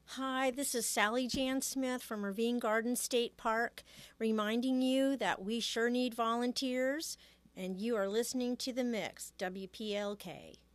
Hi, this is Sally Jan Smith from Ravine Garden State Park, reminding you that we sure need volunteers, and you are listening to The Mix, WPLK.